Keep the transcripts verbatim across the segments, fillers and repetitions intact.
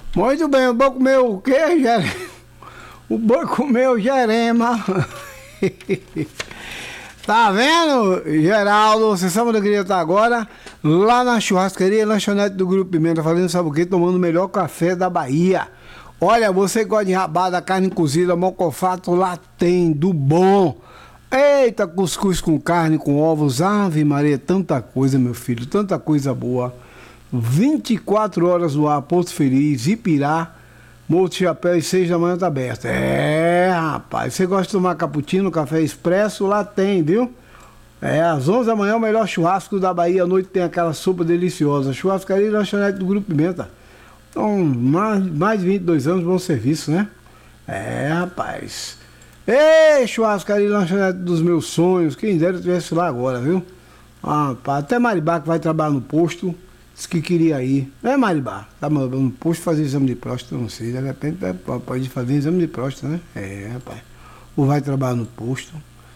Muito bem, o boi comeu o quê, Jerema? O boi comeu Jerema. Tá vendo, Geraldo? Você sabe onde eu queria estar agora? Lá na churrascaria, lanchonete do Grupo Pimenta, fazendo sabe o quê? Tomando o melhor café da Bahia. Olha, você que gosta de rabada, carne cozida, mocofato, lá tem, do bom. Eita, cuscuz com carne, com ovos, ave Maria, tanta coisa, meu filho, tanta coisa boa. vinte e quatro horas no ar, Porto Feliz, Ipirá, Morro de Chapéu, e seis da manhã tá aberto. É, rapaz, você gosta de tomar cappuccino, café expresso? Lá tem, viu? É, às onze da manhã o melhor churrasco da Bahia, à noite tem aquela sopa deliciosa. Churrascaria e lanchonete do Grupo Pimenta. Então, mais, mais de vinte e dois anos de bom serviço, né? É, rapaz. Ei, churrascaria e lanchonete dos meus sonhos, quem dera eu estivesse lá agora, viu? Ah, rapaz, até Maribá que vai trabalhar no posto, disse que queria ir. É, Maribá, tá no posto fazer exame de próstata, não sei, de repente pode fazer exame de próstata, né? É, rapaz. Ou vai trabalhar no posto.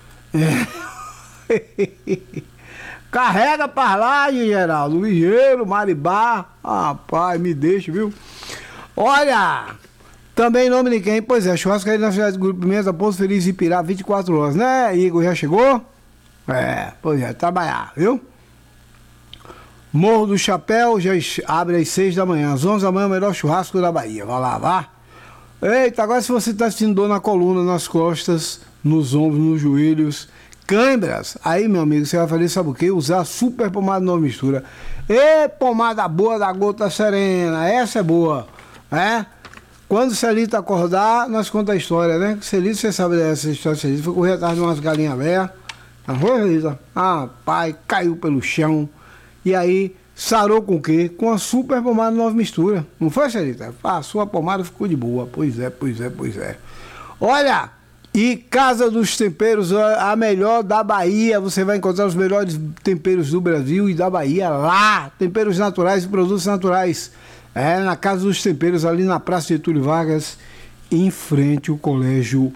É. Carrega pra lá, Geraldo, ligeiro, Maribá. Ah, rapaz, me deixa, viu? Olha, também em nome de quem? Pois é, churrascaria na cidade do Grupo Pimenta, Porto Feliz, Ipirá, vinte e quatro horas, né? Igor já chegou? É, pois é, trabalhar, viu? Morro do Chapéu já abre às seis da manhã. Às onze da manhã, o melhor churrasco da Bahia. Vai lá, vá. Eita, agora se você está sentindo dor na coluna, nas costas, nos ombros, nos joelhos, câimbras, aí, meu amigo, você vai fazer, sabe o quê? Usar super pomada nova mistura. E pomada boa da Gota Serena. Essa é boa, né? Quando o Celito acordar, nós conta a história, né? Celito, você sabe dessa história, Celito. Foi correr atrás de umas galinhas velhas. Não foi, Celito? Ah, pai, caiu pelo chão. E aí, sarou com o quê? Com a super pomada nova mistura. Não foi, Celita? Ah, a sua pomada ficou de boa. Pois é, pois é, pois é. Olha, e Casa dos Temperos, a melhor da Bahia. Você vai encontrar os melhores temperos do Brasil e da Bahia lá. Temperos naturais e produtos naturais. É, na Casa dos Temperos, ali na Praça Getúlio Vargas, em frente ao colégio.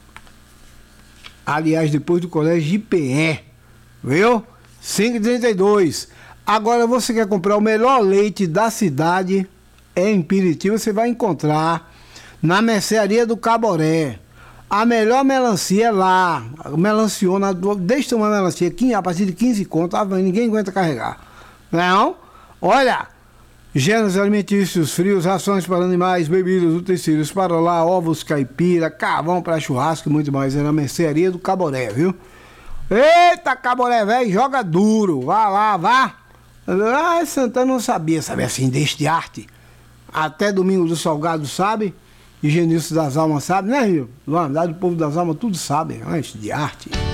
Aliás, depois do colégio I P E. Viu? cinco e trinta e dois. Agora, você quer comprar o melhor leite da cidade, é em Piriti, você vai encontrar na mercearia do Caboré. A melhor melancia é lá, melanciona, deixa de uma melancia a partir de quinze conto, ah, ninguém aguenta carregar. Não? Olha, gêneros alimentícios, frios, rações para animais, bebidas, utensílios para lá, ovos caipira, carvão para churrasco e muito mais. É na mercearia do Caboré, viu? Eita, Caboré, velho, joga duro. Vá lá, vá. Ah, Santana não sabia, sabe assim, deste arte. Até Domingo do Salgado sabe. E Genilson das Almas sabe, né, Rio? No andar do Povo das Almas tudo sabe. Antes de arte.